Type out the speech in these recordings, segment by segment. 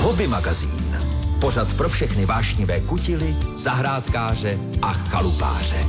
Hobby magazín. Pořad pro všechny vášnivé kutily, zahrádkáře a chalupáře.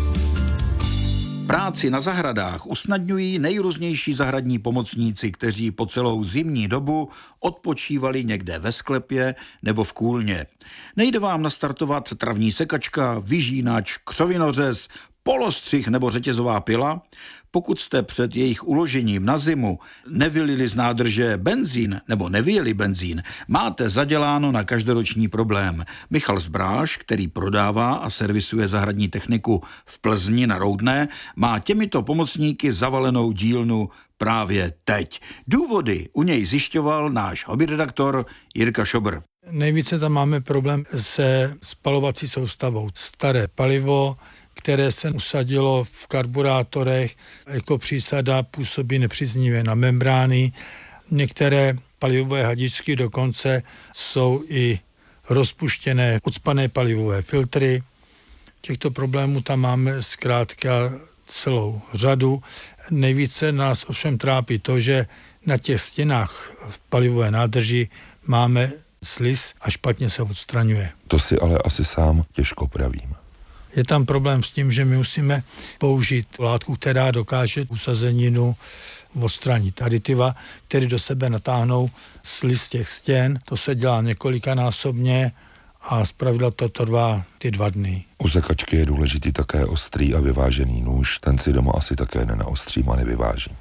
Práci na zahradách usnadňují nejrůznější zahradní pomocníci, kteří po celou zimní dobu odpočívali někde ve sklepě nebo v kůlně. Nejde vám nastartovat travní sekačka, vyžínač, křovinořez, polostřih nebo řetězová pila? Pokud jste před jejich uložením na zimu nevylili z nádrže benzín nebo nevyjeli benzín, máte zaděláno na každoroční problém. Michal Zbráš, který prodává a servisuje zahradní techniku v Plzni na Roudné, má těmito pomocníky zavalenou dílnu právě teď. Důvody u něj zjišťoval náš hobbyredaktor Jirka Šobr. Nejvíce tam máme problém se spalovací soustavou. Staré palivo, které se usadilo v karburátorech, jako přísada působí nepříznivě na membrány. Některé palivové hadičky dokonce jsou i rozpuštěné, ucpané palivové filtry. Těchto problémů tam máme zkrátka celou řadu. Nejvíce nás ovšem trápí to, že na těch stěnách v palivové nádrži máme sliz a špatně se odstraňuje. To si ale asi sám těžko pravím. Je tam problém s tím, že my musíme použít látku, která dokáže usazeninu odstranit. Aditiva, které do sebe natáhnou sliz těch stěn, to se dělá několikanásobně a zpravidla to trvá ty 2 dny. U sekačky je důležitý také ostrý a vyvážený nůž, ten si doma asi také nenaostřím a nevyvážím.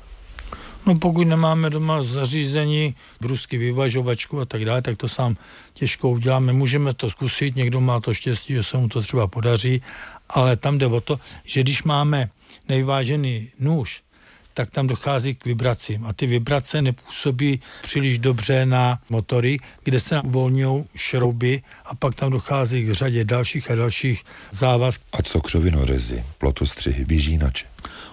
No pokud nemáme doma zařízení, brusky, vyvažovačku a tak dále, tak to sám těžko uděláme. Můžeme to zkusit, někdo má to štěstí, že se mu to třeba podaří, ale tam jde o to, že když máme nevyvážený nůž, tak tam dochází k vibracím a ty vibrace nepůsobí příliš dobře na motory, kde se uvolňují šrouby a pak tam dochází k řadě dalších a dalších závad. A co křovinořezy, plotostřihy, vyžínače?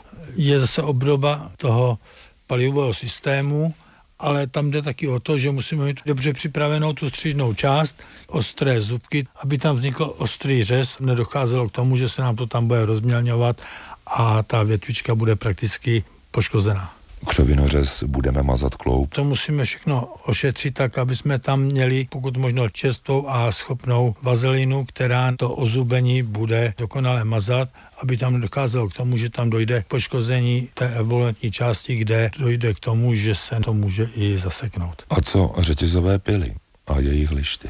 Je zase obdoba toho palivového systému, ale tam jde taky o to, že musíme mít dobře připravenou tu střižnou část, ostré zubky, aby tam vznikl ostrý řez, nedocházelo k tomu, že se nám to tam bude rozmělňovat a ta větvička bude prakticky poškozená. Křovinořez budeme mazat kloup. To musíme všechno ošetřit tak, aby jsme tam měli pokud možno čerstvou a schopnou vazelinu, která to ozubení bude dokonale mazat, aby tam nedocházelo k tomu, že tam dojde k poškození té evoluentní části, kde dojde k tomu, že se to může i zaseknout. A co řetězové pily a jejich lišty?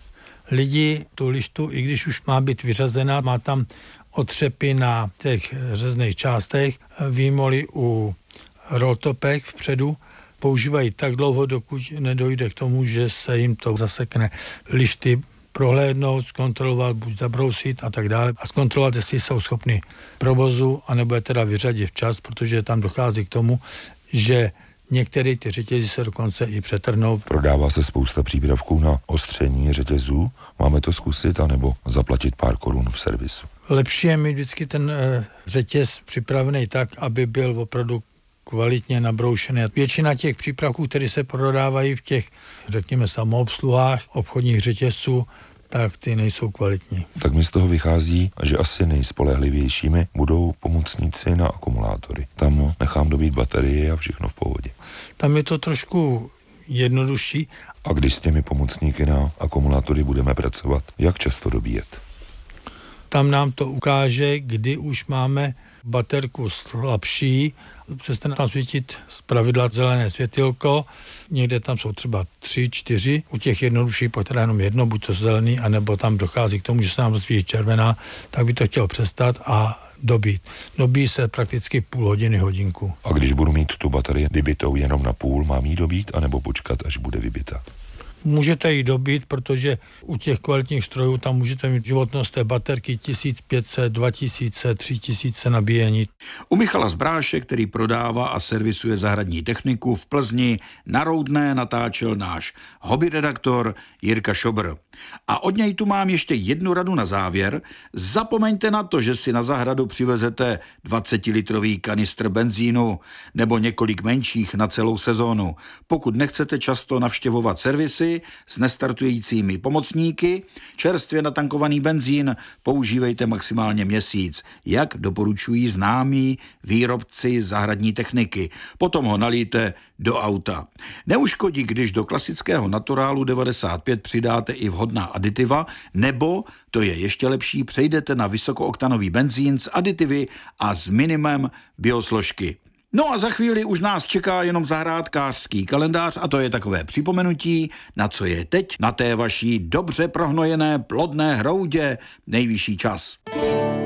Lidi tu lištu, i když už má být vyřazená, má tam otřepy na těch řezných částech, výmoly u roltopek vpředu, používají tak dlouho, dokud nedojde k tomu, že se jim to zasekne. Lišty prohlédnout, zkontrolovat, buď zabrousit a tak dále a zkontrolovat, jestli jsou schopni provozu, anebo je teda vyřadit včas, protože tam dochází k tomu, že některé ty řetězy se dokonce i přetrhnou. Prodává se spousta přípravků na ostření řetězů. Máme to zkusit, anebo zaplatit pár korun v servisu? Lepší je mít vždycky ten řetěz připravený tak, aby byl opravdu kvalitně nabroušený. Většina těch přípravků, které se prodávají v těch, řekněme, samoobsluhách obchodních řetězců, tak ty nejsou kvalitní. Tak mi z toho vychází, že asi nejspolehlivějšími budou pomocníci na akumulátory. Tam nechám dobít baterie a všechno v pohodě. Tam je to trošku jednodušší. A když s těmi pomocníky na akumulátory budeme pracovat, jak často dobíjet? Tam nám to ukáže, kdy už máme baterku slabší, přestane tam svítit zpravidla zelené světilko, někde tam jsou třeba 3, 4, u těch jednodušších potřeba jenom jedno, buď to zelený, anebo tam dochází k tomu, že se nám svítí červená, tak by to chtělo přestat a dobít. Dobíjí se prakticky půl hodiny, hodinku. A když budu mít tu baterii vybitou jenom na půl, mám jí dobít, anebo počkat, až bude vybita? Můžete ji dobít, protože u těch kvalitních strojů tam můžete mít životnost té baterky 1500, 2000, 3000 nabíjení. U Michala Zbráše, který prodává a servisuje zahradní techniku v Plzni, na Roudné natáčel náš hobbyredaktor Jirka Šobr. A od něj tu mám ještě jednu radu na závěr. Zapomeňte na to, že si na zahradu přivezete 20-litrový kanistr benzínu nebo několik menších na celou sezónu. Pokud nechcete často navštěvovat servisy, vozidly s nestartujícími pomocníky. Čerstvě natankovaný benzín používejte maximálně měsíc, jak doporučují známí výrobci zahradní techniky. Potom ho nalijte do auta. Neuškodí, když do klasického Naturálu 95 přidáte i vhodná aditiva, nebo, to je ještě lepší, přejdete na vysokooktanový benzín s aditivy a s minimem biosložky. No a za chvíli už nás čeká jenom zahrádkářský kalendář a to je takové připomenutí, na co je teď na té vaší dobře prohnojené plodné hroudě nejvyšší čas.